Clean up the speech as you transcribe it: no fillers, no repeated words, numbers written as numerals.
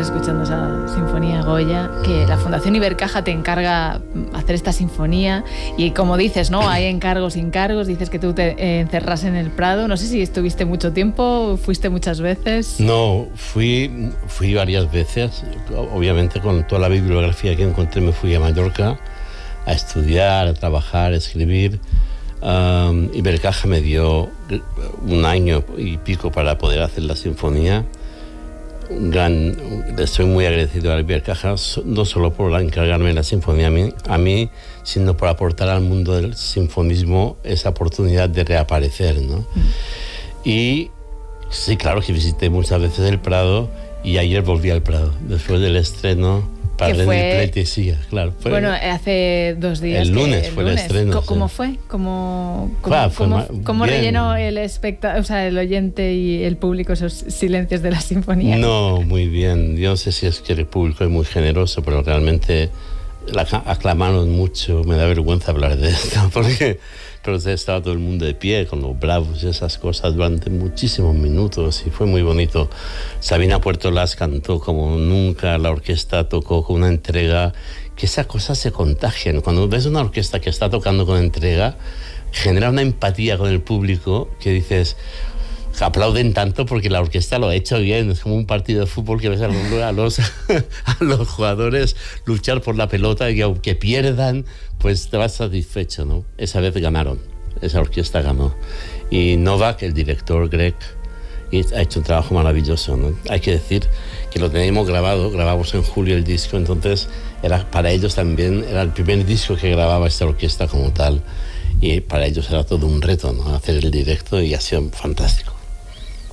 escuchando esa Sinfonía Goya, que la Fundación Ibercaja te encarga hacer esta sinfonía y como dices, ¿no? Hay encargos y encargos, dices que tú te encerras en el Prado, no sé si estuviste mucho tiempo, fuiste muchas veces. No, fui varias veces, obviamente con toda la bibliografía que encontré me fui a Mallorca a estudiar, a trabajar, a escribir. Ibercaja me dio 1 año y pico para poder hacer la sinfonía. Estoy muy agradecido a Ibercaja, no solo por encargarme de la sinfonía a mí, sino por aportar al mundo del sinfonismo esa oportunidad de reaparecer, ¿no? Y sí, claro que visité muchas veces el Prado y ayer volví al Prado, después del estreno. Para rendir pleitesía, claro. Bueno, hace 2 días. El lunes fue el estreno. ¿Cómo fue? ¿Cómo rellenó el el oyente y el público esos silencios de la sinfonía? No, muy bien. Yo no sé si es que el público es muy generoso, pero realmente la aclamaron mucho. Me da vergüenza hablar de esto, pero estaba todo el mundo de pie con los bravos y esas cosas durante muchísimos minutos y fue muy bonito. Sabina Puerto Las cantó como nunca, la orquesta tocó con una entrega, que esas cosas se contagian. Cuando ves una orquesta que está tocando con entrega, genera una empatía con el público que dices, aplauden tanto porque la orquesta lo ha hecho bien. Es como un partido de fútbol que ves a los jugadores luchar por la pelota y aunque pierdan, pues te vas satisfecho, ¿no? Esa vez ganaron, esa orquesta ganó. Y Novak, el director Greg, ha hecho un trabajo maravilloso, ¿no? Hay que decir que lo teníamos grabamos en julio el disco, entonces para ellos también era el primer disco que grababa esta orquesta como tal. Y para ellos era todo un reto, ¿no? Hacer el directo y ha sido fantástico.